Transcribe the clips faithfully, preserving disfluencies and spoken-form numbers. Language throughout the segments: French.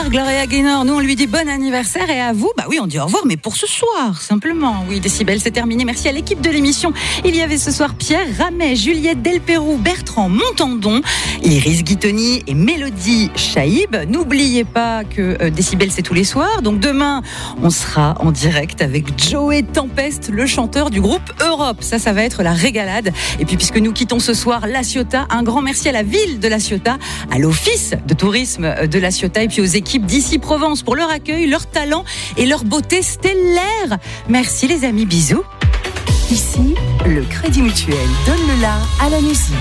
anniversaire, Gloria Gaynor. Nous, on lui dit bon anniversaire. Et à vous, bah oui, on dit au revoir, mais pour ce soir, simplement. Oui, Décibel, c'est terminé. Merci à l'équipe de l'émission. Il y avait ce soir Pierre Ramet, Juliette Delperroux, Bertrand Montandon, Iris Guitoni et Mélodie Chaïb. N'oubliez pas que euh, Décibel, c'est tous les soirs. Donc demain, on sera en direct avec Joey Tempest, le chanteur du groupe Europe. Ça, ça va être la régalade. Et puis, puisque nous quittons ce soir La Ciotat, un grand merci à la ville de La Ciotat, à l'office de tourisme de La Ciotat et puis aux équipes d'Ici Provence pour leur accueil, leur talent et leur beauté stellaire. Merci les amis, bisous. Ici, le Crédit Mutuel donne le la à la musique.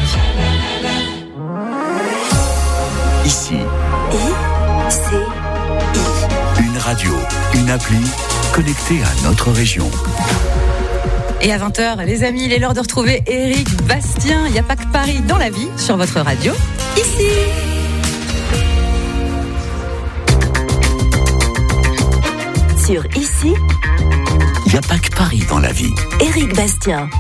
Ici. I, C, I. Une radio, une appli connectée à notre région. Et à vingt heures, les amis, il est l'heure de retrouver Éric Bastien. Il n'y a pas que Paris dans la vie sur votre radio. Ici. Sur Ici, Il n'y a pas que Paris dans la vie. Éric Bastien.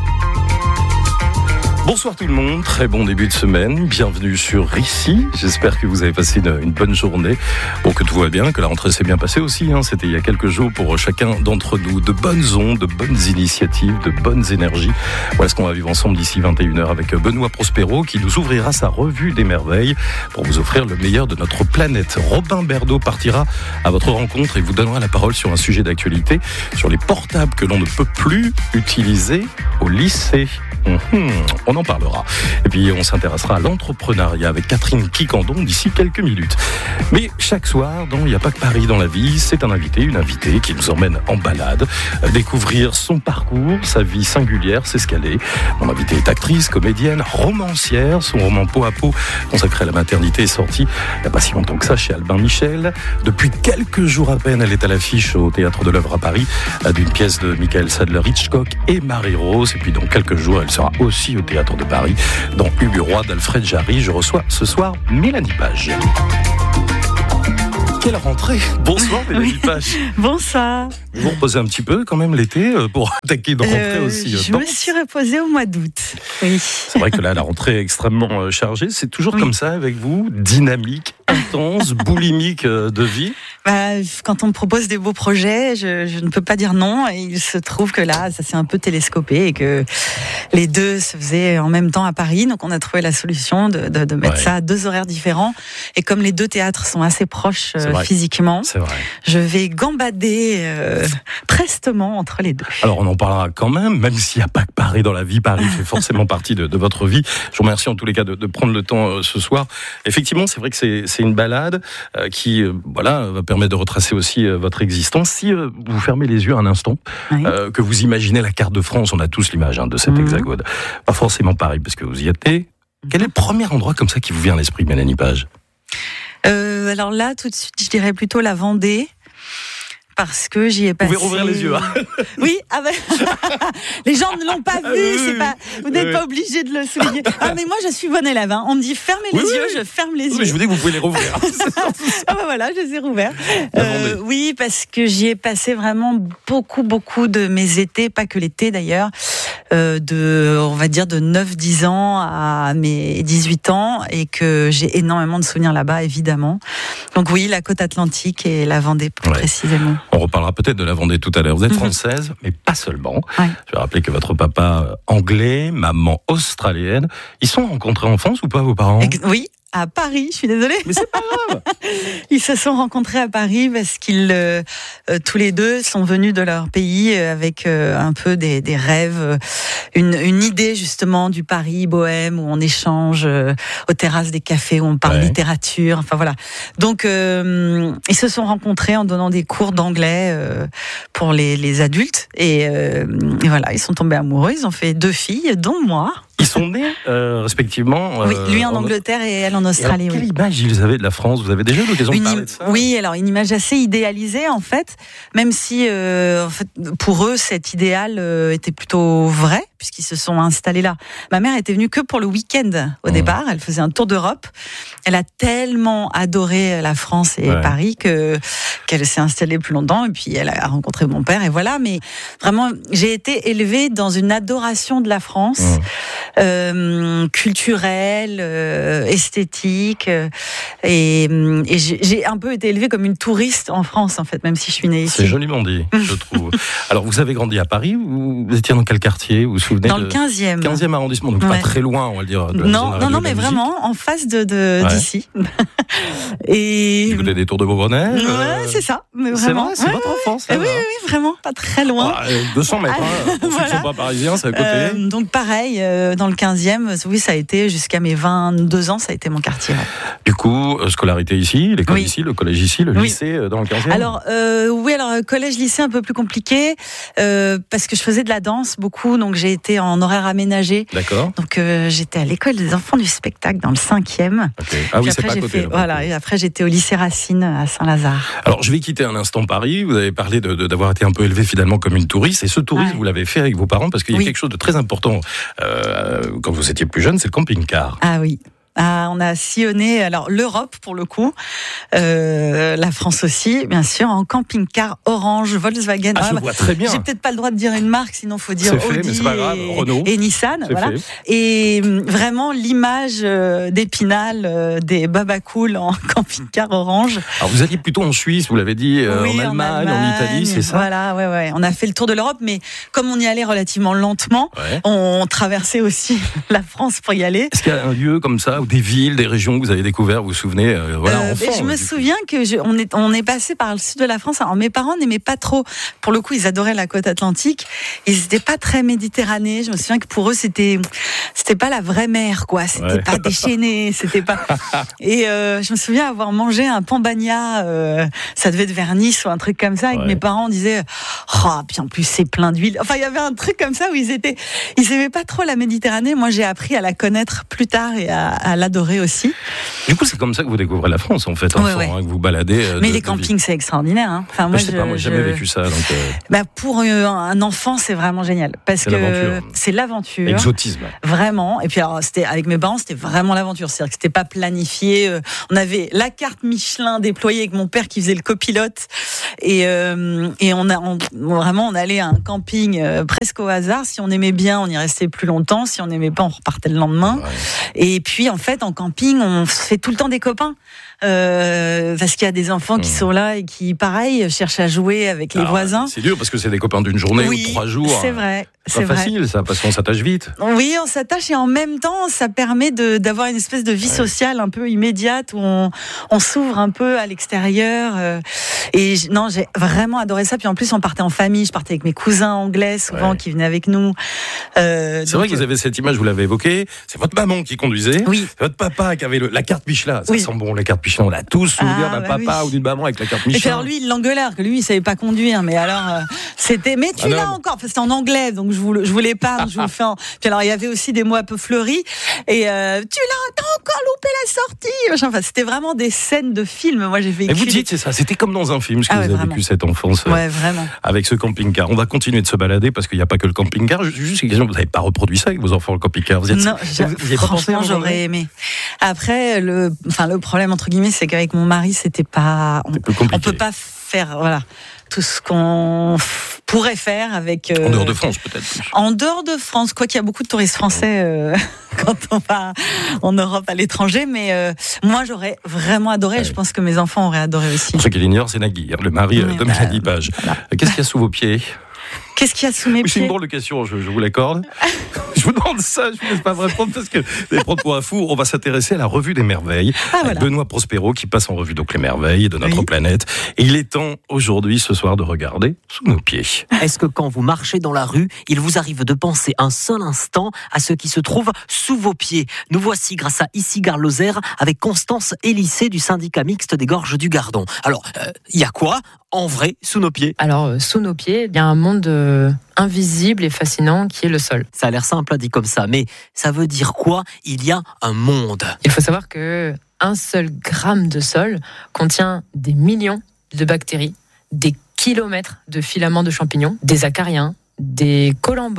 Bonsoir tout le monde, très bon début de semaine, bienvenue sur Ici, j'espère que vous avez passé une, une bonne journée, bon, que tout va bien, que la rentrée s'est bien passée aussi, hein. C'était il y a quelques jours pour chacun d'entre nous, de bonnes ondes, de bonnes initiatives, de bonnes énergies. Voilà ce qu'on va vivre ensemble d'ici vingt et une heures avec Benoît Prospero qui nous ouvrira sa revue des merveilles pour vous offrir le meilleur de notre planète. Robin Berdo partira à votre rencontre et vous donnera la parole sur un sujet d'actualité, sur les portables que l'on ne peut plus utiliser au lycée. Mmh, on en parlera. Et puis on s'intéressera à l'entrepreneuriat avec Catherine Quicandon d'ici quelques minutes. Mais chaque soir, dans Il n'y a pas que Paris dans la vie, c'est un invité, une invitée qui nous emmène en balade, découvrir son parcours, sa vie singulière, c'est ce qu'elle est. Mon invitée est actrice, comédienne, romancière. Son roman Peau à peau, consacré à la maternité, est sorti il n'y a pas si longtemps que ça chez Albin Michel. Depuis quelques jours à peine, elle est à l'affiche au Théâtre de l'Œuvre à Paris d'une pièce de Michael Sadler-Hitchcock et Marie-Rose. Et puis dans quelques jours, elle sera aussi au Théâtre de Paris dans Hugues Roy d'Alfred Jarry. Je reçois ce soir Mélanie Page. Quelle rentrée! Bonsoir Mélanie Oui. Page. Bonsoir. Vous vous reposez un petit peu quand même l'été pour attaquer une rentrée Euh, aussi je dense. me suis reposée au mois d'août. Oui. C'est vrai que là, la rentrée est extrêmement euh, chargée. C'est toujours Oui. comme ça avec vous, dynamique, intense, boulimique euh, de vie. Bah, quand on me propose des beaux projets, je, je ne peux pas dire non. Et il se trouve que là, ça s'est un peu télescopé et que les deux se faisaient en même temps à Paris. Donc, on a trouvé la solution de, de, de mettre Ouais. ça à deux horaires différents. Et comme les deux théâtres sont assez proches C'est euh, vrai. physiquement, C'est vrai. je vais gambader euh, prestement entre les deux. Alors, on en parlera quand même, même s'il n'y a pas que Paris dans la vie. Paris fait forcément partie de, de votre vie. Je vous remercie en tous les cas de, de prendre le temps euh, ce soir. Effectivement, c'est vrai que c'est, c'est une balade euh, qui, euh, voilà, va permettre de retracer aussi euh, votre existence. Si euh, vous fermez les yeux un instant, Oui. euh, que vous imaginez la carte de France, on a tous l'image hein, de cet Mhm. hexagone. Pas forcément Paris, parce que vous y êtes. Quel est le premier endroit comme ça qui vous vient à l'esprit, Mélanie Page? Euh, alors là, tout de suite, je dirais plutôt la Vendée. Parce que j'y ai Vous passé. pouvez rouvrir les yeux. Hein. Oui, ah ben, les gens ne l'ont pas vu. Ah oui, c'est oui, pas, vous n'êtes oui. pas obligé de le souligner. Ah mais moi je suis bonne élève. Hein. On me dit fermez les Oui, yeux, oui. je ferme les Oui, yeux. je vous dis que vous pouvez les rouvrir. Ah ben voilà, je les ai rouverts. La Euh, Vendée. oui, parce que j'y ai passé vraiment beaucoup, beaucoup de mes étés, pas que l'été d'ailleurs, euh, de, on va dire de neuf dix ans à mes dix-huit ans, et que j'ai énormément de souvenirs là-bas, évidemment. Donc oui, la côte atlantique et la Vendée plus Ouais. précisément. On reparlera peut-être de la Vendée tout à l'heure. Vous êtes Mhm. française, mais pas seulement. Ouais. Je vais rappeler que votre papa euh, anglais, maman australienne, ils sont rencontrés en France ou pas, vos parents? Ex- Oui, à Paris, je suis désolée. Mais c'est pas grave. Ils se sont rencontrés à Paris parce qu'ils, euh, euh, tous les deux, sont venus de leur pays euh, avec euh, un peu des, des rêves, euh, une, une idée justement du Paris bohème où on échange euh, aux terrasses des cafés, où on parle Ouais. littérature, enfin voilà. Donc, euh, ils se sont rencontrés en donnant des cours d'anglais euh, pour les, les adultes. Et, euh, et voilà, ils sont tombés amoureux, ils ont fait deux filles, dont moi. Ils sont nés euh, respectivement. Oui, euh, lui en Angleterre et elle en Et alors, Australie. quelle oui. image ils avaient de la France? Vous avez déjà eu l'occasion de Une parler im- de ça? Oui, alors une image assez idéalisée en fait, même si euh, en fait, pour eux cet idéal euh, était plutôt vrai, puisqu'ils se sont installés là. Ma mère était venue que pour le week-end au mmh. départ. Elle faisait un tour d'Europe. Elle a tellement adoré la France et ouais. Paris que qu'elle s'est installée plus longtemps. Et puis elle a rencontré mon père et voilà. Mais vraiment, j'ai été élevée dans une adoration de la France, mmh. euh, culturelle, euh, esthétique. Euh, et, et j'ai, j'ai un peu été élevée comme une touriste en France en fait, même si je suis née ici. C'est joliment dit, je trouve. Alors vous avez grandi à Paris. Vous étiez dans quel quartier? Vous vous souvenez? Dans le quinzième. quinzième arrondissement, donc ouais. pas très loin, on va le dire. De non, non, non, mais vraiment en face de, de ouais. d'ici. Et du côté des Tours de Vaugrenay. Ouais, euh... c'est ça. Mais vraiment. C'est vrai, c'est ouais, votre enfance. Oui, oui, oui, vraiment, pas très loin. Ah, deux cents mètres. Hein, pour voilà. ceux qui ne sont pas parisiens, c'est à côté. Euh, donc pareil, euh, dans le quinzième, oui, ça a été jusqu'à mes vingt-deux ans, ça a été mon quartier. Ouais. Du coup, euh, scolarité ici, l'école oui. ici, le collège ici, le oui. lycée euh, dans le quinzième. Alors euh, oui, alors collège, lycée un peu plus compliqué euh, parce que je faisais de la danse beaucoup, donc j'ai été en horaire aménagé. D'accord. Donc euh, j'étais à l'école des enfants du spectacle dans le cinquième. Okay. Ah oui, c'est pas à côté. Fait, voilà, et après j'étais au lycée Racine à Saint-Lazare. Alors je vais quitter un instant Paris. Vous avez parlé de, de, d'avoir été un peu élevé finalement comme une touriste, et ce tourisme ouais. vous l'avez fait avec vos parents parce qu'il y a oui. quelque chose de très important euh, quand vous étiez plus jeune, c'est le camping-car. Ah oui. Ah, on a sillonné alors l'Europe pour le coup, euh, la France aussi, bien sûr, en camping-car orange, Volkswagen. Ah, je ah, vois très bien. J'ai peut-être pas le droit de dire une marque, sinon faut dire c'est Audi fait, mais c'est pas grave. et, Renault. et Nissan. C'est voilà. Fait. Et vraiment l'image euh, d'Épinal, euh, des babacool en camping-car orange. Alors vous alliez plutôt en Suisse, vous l'avez dit, euh, oui, en, Allemagne, en Allemagne, en Italie, c'est ça? Voilà, ouais, ouais. On a fait le tour de l'Europe, mais comme on y allait relativement lentement, ouais. on traversait aussi la France pour y aller. Est-ce qu'il y a un lieu comme ça, ou des villes, des régions que vous avez découvert, vous vous souvenez, euh, voilà, euh, enfant, je me souviens que je, on est on est passé par le sud de la France. Alors mes parents n'aimaient pas trop. Pour le coup, ils adoraient la côte atlantique. Ils n'étaient pas très méditerranéens. Je me souviens que pour eux, c'était c'était pas la vraie mer, quoi. C'était ouais. pas déchaîné, c'était pas. Et euh, je me souviens avoir mangé un pambagna. Euh, ça devait être vers Nice ou un truc comme ça. Et ouais. que mes parents disaient, oh, puis en plus c'est plein d'huile. Enfin, il y avait un truc comme ça où ils étaient, ils aimaient pas trop la Méditerranée. Moi, j'ai appris à la connaître plus tard et à, à l'adorer aussi. Du coup, c'est comme ça que vous découvrez la France, en fait, enfant, ouais, ouais. Hein, que vous baladez. Euh, Mais de, les campings, c'est extraordinaire. Hein. Enfin, moi, je sais pas, moi, j'ai jamais vécu ça. Donc, euh... bah, pour euh, un enfant, c'est vraiment génial, parce c'est que l'aventure. c'est l'aventure. Exotisme. Vraiment. Et puis, alors, c'était avec mes parents, c'était vraiment l'aventure. C'est-à-dire que c'était pas planifié. On avait la carte Michelin déployée avec mon père qui faisait le copilote, et euh, et on a on, vraiment, on allait à un camping euh, presque au hasard. Si on aimait bien, on y restait plus longtemps. Si on n'aimait pas, on repartait le lendemain. Ouais. Et puis, en fait, en camping, on fait tout le temps des copains. Euh, parce qu'il y a des enfants qui mmh. sont là et qui, pareil, cherchent à jouer avec les Alors, voisins. C'est dur parce que c'est des copains d'une journée oui, ou de trois jours. C'est vrai. C'est pas facile, vrai. ça, parce qu'on s'attache vite. Oui, on s'attache et en même temps, ça permet de, d'avoir une espèce de vie ouais. sociale un peu immédiate où on, on s'ouvre un peu à l'extérieur. Euh, et non, j'ai vraiment adoré ça. Puis en plus, on partait en famille. Je partais avec mes cousins anglais souvent ouais. qui venaient avec nous. Euh, c'est donc, vrai que vous avez cette image, vous l'avez évoquée. C'est votre maman qui conduisait. Oui. C'est votre papa qui avait le, la carte Michelin. Ça oui. sent bon, la carte Michelin. On a tous souvenir ah, d'un bah papa oui. ou d'une maman avec la carte Michelin. Et puis alors lui, il l'engueulait, que lui, il savait pas conduire. Mais alors, euh, c'était. Mais tu ah, l'as non. encore. Enfin, c'était en anglais, donc je vous, je vous l'épargne. Je vous le fais en... Puis alors, il y avait aussi des mots un peu fleuris. Et euh, tu l'as, t'as encore loupé la sortie. Enfin, c'était vraiment des scènes de film. Moi, j'ai vécu. Et vous dites, c'est ça. C'était comme dans un film, ce que ah, vous ouais, avez vraiment. vécu cette enfance. Ouais, vraiment. Avec ce camping-car. On va continuer de se balader parce qu'il n'y a pas que le camping-car. Juste une question, vous n'avez pas reproduit ça avec vos enfants, le camping-car? Vous êtes... Non, vous, vous franchement, j'aurais aimé. Après, le, enfin, le problème, entre guillemets, c'est qu'avec mon mari, c'était pas, on, on peut pas faire, voilà, tout ce qu'on f- pourrait faire avec. Euh, en dehors de France, peut-être. En dehors de France, quoi qu'il y a beaucoup de touristes français euh, quand on va en Europe, à l'étranger, mais euh, moi, j'aurais vraiment adoré. Ouais. Je pense que mes enfants auraient adoré aussi. Pour ceux qui l'ignorent, c'est Nagui, le mari oui, de bah, Mélanie Page. Voilà. Qu'est-ce qu'il y a sous vos pieds? Qu'est-ce qu'il y a sous mes oui, pieds? C'est une drôle de question, je, je vous l'accorde. Je vous demande ça, je ne laisse pas me répondre parce que vous allez prendre pour un fou. On va s'intéresser à la revue des merveilles. Ah, voilà. Benoît Prospero qui passe en revue donc les merveilles de notre oui. planète. Et il est temps aujourd'hui, ce soir, de regarder sous nos pieds. Est-ce que quand vous marchez dans la rue, il vous arrive de penser un seul instant à ce qui se trouve sous vos pieds? Nous voici grâce à Ici Gare Lozère avec Constance Élissé du syndicat mixte des Gorges du Gardon. Alors, il euh, y a quoi en vrai sous nos pieds? Alors, euh, sous nos pieds, il y a un monde euh, invisible et fascinant qui est le sol. Ça a l'air simple dit comme ça, mais ça veut dire quoi? Il y a un monde. Il faut savoir que un seul gramme de sol contient des millions de bactéries, des kilomètres de filaments de champignons, des acariens, des colamboles,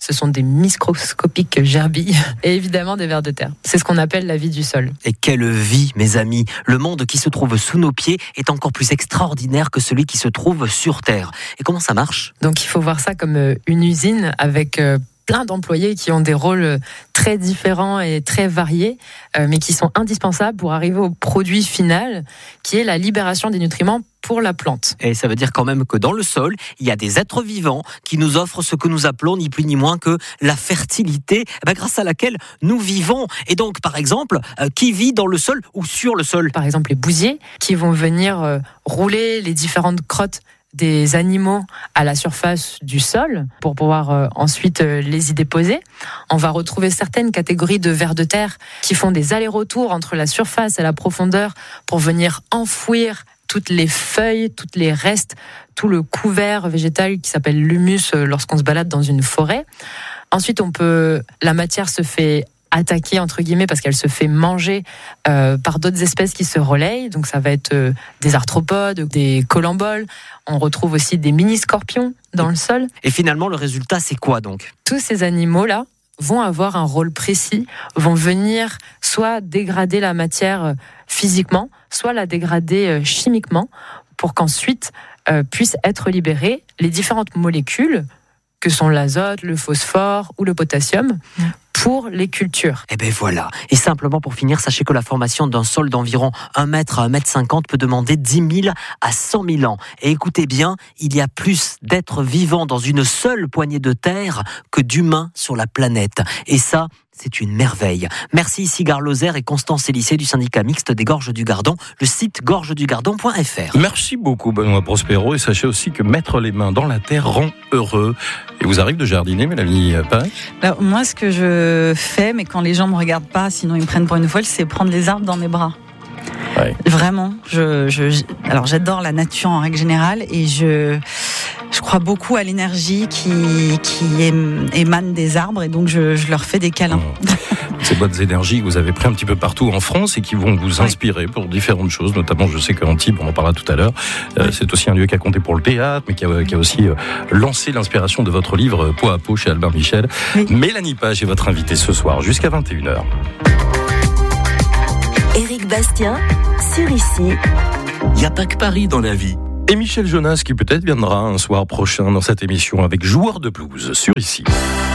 ce sont des microscopiques gerbilles et évidemment des vers de terre. C'est ce qu'on appelle la vie du sol. Et quelle vie, mes amis! Le monde qui se trouve sous nos pieds est encore plus extraordinaire que celui qui se trouve sur Terre. Et comment ça marche? Donc il faut voir ça comme une usine avec plein d'employés qui ont des rôles très différents et très variés, euh, mais qui sont indispensables pour arriver au produit final, qui est la libération des nutriments pour la plante. Et ça veut dire quand même que dans le sol, il y a des êtres vivants qui nous offrent ce que nous appelons ni plus ni moins que la fertilité, eh bien, grâce à laquelle nous vivons. Et donc, par exemple, euh, qui vit dans le sol ou sur le sol? Par exemple, les bousiers qui vont venir euh, rouler les différentes crottes des animaux à la surface du sol pour pouvoir euh, ensuite euh, les y déposer. On va retrouver certaines catégories de vers de terre qui font des allers-retours entre la surface et la profondeur pour venir enfouir toutes les feuilles, toutes les restes, tout le couvert végétal qui s'appelle l'humus euh, lorsqu'on se balade dans une forêt. Ensuite, on peut, la matière se fait attaquée entre guillemets parce qu'elle se fait manger euh, par d'autres espèces qui se relayent. Donc ça va être euh, des arthropodes, des colamboles. On retrouve aussi des mini-scorpions dans le sol. Et finalement, le résultat, c'est quoi donc? Tous ces animaux-là vont avoir un rôle précis, vont venir soit dégrader la matière physiquement, soit la dégrader chimiquement pour qu'ensuite euh, puissent être libérées les différentes molécules que sont l'azote, le phosphore ou le potassium, pour les cultures. Et ben voilà. Et simplement pour finir, sachez que la formation d'un sol d'environ un mètre à un mètre cinquante peut demander dix mille à cent mille ans. Et écoutez bien, il y a plus d'êtres vivants dans une seule poignée de terre que d'humains sur la planète. Et ça, c'est une merveille. Merci Isigard Lozère et Constance Élissé du syndicat mixte des Gorges du Gardon, le site gorges du gardon point f r. Merci beaucoup Benoît Prospero et sachez aussi que mettre les mains dans la terre rend heureux. Et vous arrive de jardiner, Mélanie Paris? Alors, moi, ce que je fais, mais quand les gens me regardent pas, sinon ils me prennent pour une folle, c'est prendre les arbres dans mes bras. Ouais. Vraiment, je, je, alors j'adore la nature en règle générale et je, je crois beaucoup à l'énergie qui, qui émane des arbres et donc je, je leur fais des câlins. Mmh. Ces bonnes énergies que vous avez pris un petit peu partout en France et qui vont vous inspirer pour différentes choses, notamment je sais qu'Antibes, on en parlera tout à l'heure, euh, c'est aussi un lieu qui a compté pour le théâtre, mais qui a, qui a aussi euh, lancé l'inspiration de votre livre Peau à peau chez Albin Michel. Oui. Mélanie Page est votre invitée ce soir jusqu'à vingt et une heures. Éric Bastien, sur Ici. Il n'y a pas que Paris dans la vie. Et Michel Jonas qui peut-être viendra un soir prochain dans cette émission avec Joueur de blues sur Ici.